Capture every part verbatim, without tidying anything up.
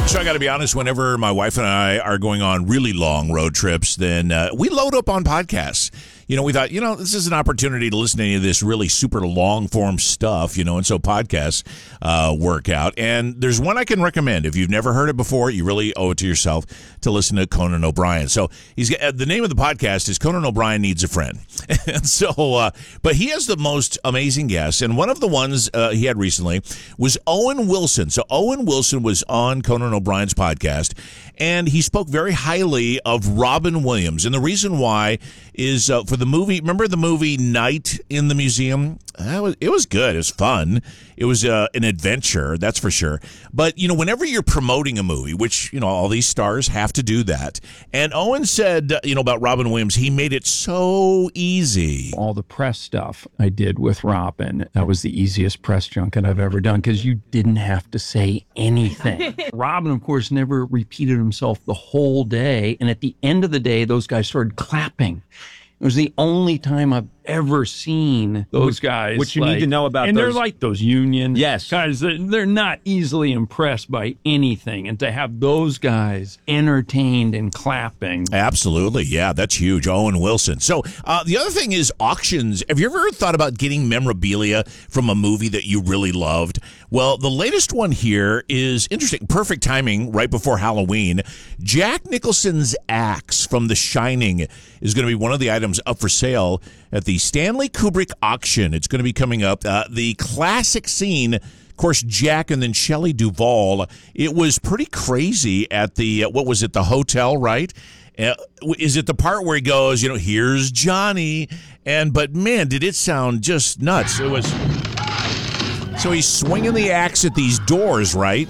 So I got to be honest, whenever my wife and I are going on really long road trips, then uh, we load up on podcasts. You know, we thought, you know, this is an opportunity to listen to any of this really super long form stuff, you know, and so podcasts uh, work out. And there's one I can recommend. If you've never heard it before, you really owe it to yourself to listen to Conan O'Brien. So he's uh, the name of the podcast is Conan O'Brien Needs a Friend. And so, uh, but he has the most amazing guests. And one of the ones uh, he had recently was Owen Wilson. So Owen Wilson was on Conan O'Brien's podcast, and he spoke very highly of Robin Williams. And the reason why is uh, for the movie, remember the movie Night in the Museum? That was, it was good. It was fun. It was uh, an adventure, that's for sure. But, you know, whenever you're promoting a movie, which, you know, all these stars have to do that. And Owen said, you know, about Robin Williams, he made it so easy. All the press stuff I did with Robin, that was the easiest press junket I've ever done because you didn't have to say anything. Robin, of course, never repeated himself the whole day. And at the end of the day, those guys started clapping. It was the only time I've ever seen those guys. What you like, need to know about and those. they're like those union Yes. guys. They're, they're not easily impressed by anything. And to have those guys entertained and clapping. Absolutely. Yeah, that's huge. Owen Wilson. So uh, the other thing is auctions. Have you ever thought about getting memorabilia from a movie that you really loved? Well, the latest one here is interesting. Perfect timing right before Halloween. Jack Nicholson's axe from The Shining is going to be one of the items up for sale at the Stanley Kubrick auction. It's going to be coming up. Uh, the classic scene, of course, Jack and then Shelley Duvall. It was pretty crazy at the, uh, what was it, the hotel, right? Uh, is it the part where he goes, you know, here's Johnny? And, but man, did it sound just nuts. It was, so he's swinging the axe at these doors, right?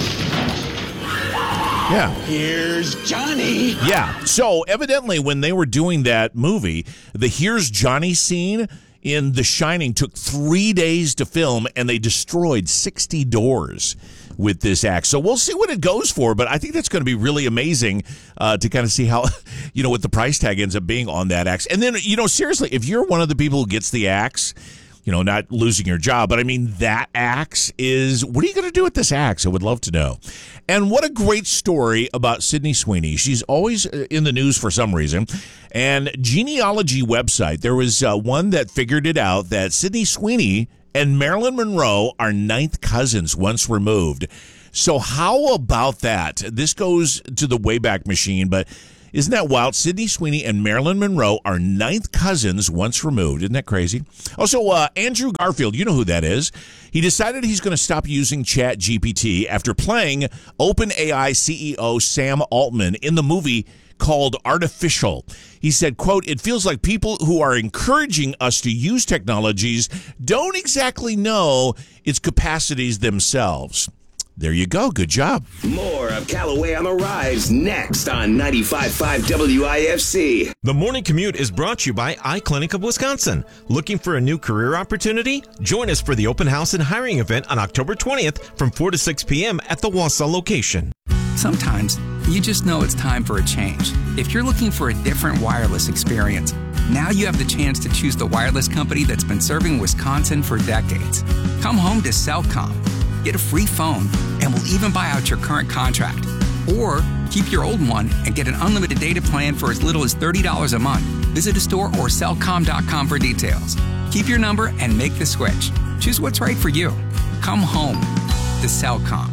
Yeah. Here's Johnny. Yeah. So evidently when they were doing that movie, the Here's Johnny scene in The Shining took three days to film, and they destroyed sixty doors with this axe. So we'll see what it goes for, but I think that's going to be really amazing uh, to kind of see how, you know, what the price tag ends up being on that axe. And then, you know, seriously, if you're one of the people who gets the axe, you know, not losing your job, but I mean, that axe is, what are you going to do with this axe? I would love to know. And what a great story about Sydney Sweeney. She's always in the news for some reason. And genealogy website, there was uh, one that figured it out that Sydney Sweeney and Marilyn Monroe are ninth cousins once removed. So how about that? This goes to the Wayback Machine, but isn't that wild? Sydney Sweeney and Marilyn Monroe are ninth cousins once removed. Isn't that crazy? Also, uh, Andrew Garfield, you know who that is. He decided he's going to stop using Chat G P T after playing OpenAI C E O Sam Altman in the movie called Artificial. He said, quote, "It feels like people who are encouraging us to use technologies don't exactly know its capacities themselves." There you go. Good job. More of Callaway on the Rise next on ninety-five point five W I F C. The Morning Commute is brought to you by iClinic of Wisconsin. Looking for a new career opportunity? Join us for the open house and hiring event on October twentieth from four to six p.m. at the Wausau location. Sometimes you just know it's time for a change. If you're looking for a different wireless experience, now you have the chance to choose the wireless company that's been serving Wisconsin for decades. Come home to Cellcom. Get a free phone, and we'll even buy out your current contract. Or keep your old one and get an unlimited data plan for as little as thirty dollars a month. Visit a store or cellcom dot com for details. Keep your number and make the switch. Choose what's right for you. Come home to Cellcom.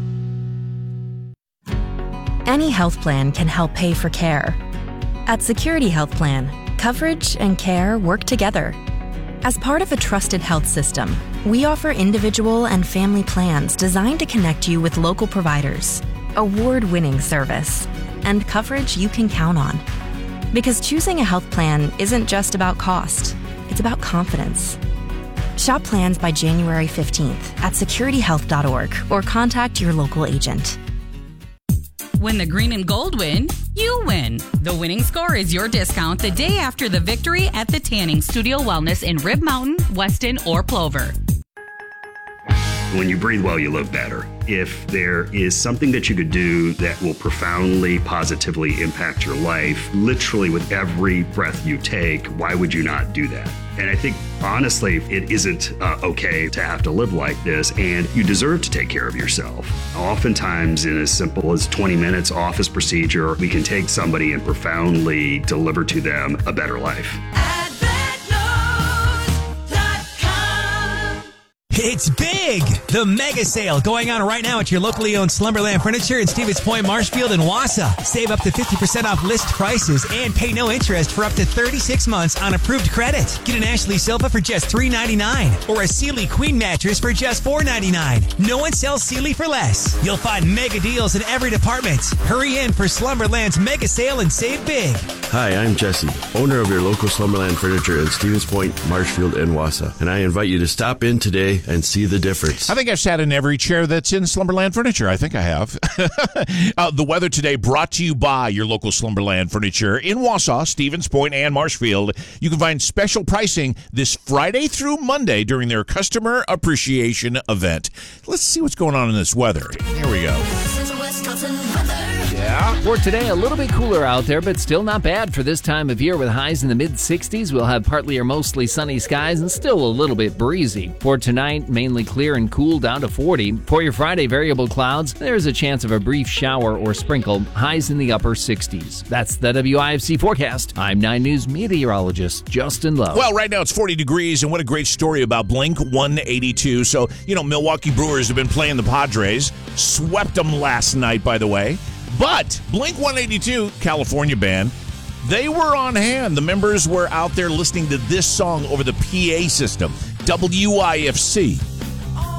Any health plan can help pay for care. At Security Health Plan, coverage and care work together. As part of a trusted health system, we offer individual and family plans designed to connect you with local providers, award-winning service, and coverage you can count on. Because choosing a health plan isn't just about cost, it's about confidence. Shop plans by January fifteenth at security health dot org or contact your local agent. When the green and gold win, you win. The winning score is your discount the day after the victory at the Tanning Studio Wellness in Rib Mountain, Weston, or Plover. When you breathe well, you live better. If there is something that you could do that will profoundly, positively impact your life, literally with every breath you take, why would you not do that? And I think, honestly, it isn't uh, okay to have to live like this, and you deserve to take care of yourself. Oftentimes, in as simple as twenty minutes office procedure, we can take somebody and profoundly deliver to them a better life. It's big! The mega sale going on right now at your locally owned Slumberland Furniture in Stevens Point, Marshfield, and Wausau. Save up to fifty percent off list prices and pay no interest for up to thirty-six months on approved credit. Get an Ashley sofa for just three ninety-nine or a Sealy Queen mattress for just four ninety-nine. No one sells Sealy for less. You'll find mega deals in every department. Hurry in for Slumberland's mega sale and save big. Hi, I'm Jesse, owner of your local Slumberland Furniture in Stevens Point, Marshfield, and Wausau. And I invite you to stop in today and see the difference. I think I've sat in every chair that's in Slumberland Furniture. I think I have. uh, the weather today brought to you by your local Slumberland Furniture in Wausau, Stevens Point, and Marshfield. You can find special pricing this Friday through Monday during their customer appreciation event. Let's see what's going on in this weather. Here we go. Yeah. For today, a little bit cooler out there, but still not bad for this time of year with highs in the mid sixties. We'll have partly or mostly sunny skies and still a little bit breezy. For tonight, mainly clear and cool down to forty. For your Friday, variable clouds. There's a chance of a brief shower or sprinkle. Highs in the upper sixties. That's the W I F C forecast. I'm nine News meteorologist Justin Lowe. Well, right now it's forty degrees, and what a great story about Blink one eighty-two. So, you know, Milwaukee Brewers have been playing the Padres. Swept them last night, by the way. But Blink one eighty-two, California band, they were on hand. The members were out there listening to this song over the P A system. W I F C.